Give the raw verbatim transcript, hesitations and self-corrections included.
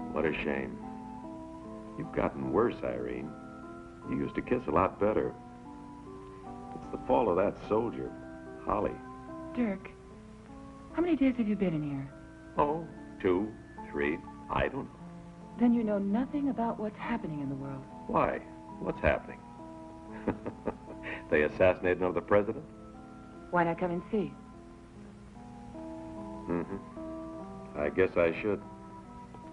What a shame. You've gotten worse, Irene. You used to kiss a lot better. It's the fault of that soldier, Holly. Dirk, how many days have you been in here? Oh, two, three, I don't know. Then you know nothing about what's happening in the world. Why? What's happening? They assassinated another president? Why not come and see? Mm-hmm. I guess I should.